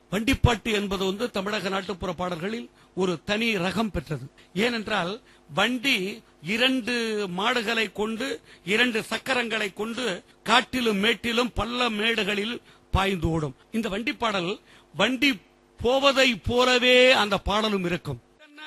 வண்டிப்பாட்டு என்பது தமிழக நாட்டுப்புற பாடல்களில் ஒரு தனி ரகம் பெற்றது. ஏனென்றால் வண்டி 2 மாடுகளை கொண்டு 2 சக்கரங்களை கொண்டு காட்டிலும் மேட்டிலும் பள்ள மேடுகளில் பாய்ந்து ஓடும். இந்த வண்டி பாடல் வண்டி போவதை போலவே அந்த பாடலும் இருக்கும்.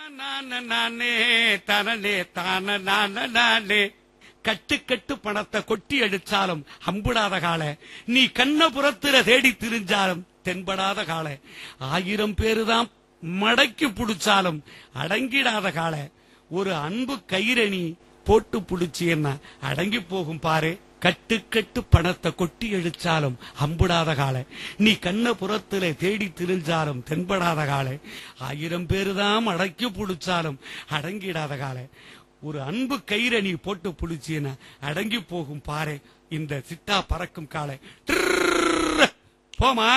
கட்டு கட்டு பணத்தை கொட்டி அடிச்சாலும் அம்புடாத கால, நீ கண்ணபுரத்துல தேடி திரிஞ்சாலும் தென்படாத கால, 1000 பேருதான் மடக்கி புடிச்சாலும் அடங்கிடாத கால, ஒரு அன்பு கயிறணி போட்டு புடிச்சின்னா அடங்கி போகும் பாரு. கட்டு கட்டு பணத்தை கொட்டி அடிச்சாலும் அம்புடாத கால, நீ கண்ணபுரத்துல தேடி திரிஞ்சாலும் தென்படாத கால, 1000 பேருதான் அடக்கி புடிச்சாலும் அடங்கிடாத கால, ஒரு அன்பு கயிறணி போட்டு புடிச்சின்னா அடங்கி போகும் பாரு இந்த சிட்டா பறக்கும் காலை. போமா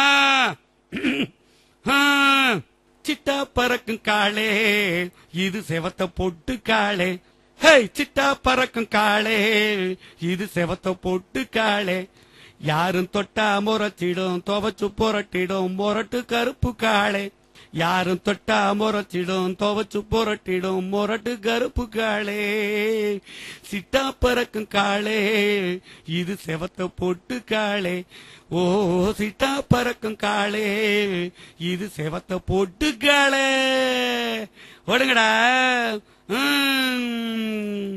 சிட்டா பறக்கும் காலே, இது செவத்த போட்டு காலே. ஹே, சிட்டா பறக்கும் காலே, இது செவத்த போட்டு காலே. யாரும் தொட்டா முரட்டிடும், துவச்சு புரட்டிடும் முரட்டு கருப்பு காலே. யாரும் தொட்டா முரட்டிடும், துவச்சு புரட்டிடும் முரட்டு கருப்பு காலே. சிட்டா பறக்கும் காலே, இது செவத்த போட்டு காலே. ஓ, சிட்டா பறக்கும் காலே, இது செவத்த போட்டு காலே. ஓடுங்கடா.